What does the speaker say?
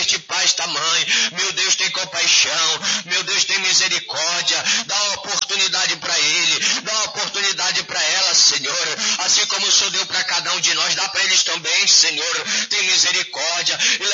conceder-te paz tamanho. Meu Deus, tem compaixão. Meu Deus, tem misericórdia. Dá uma oportunidade para ele. Dá uma oportunidade para ela, Senhor. Assim como o Senhor deu para cada um de nós, dá para eles também, Senhor. Tem misericórdia.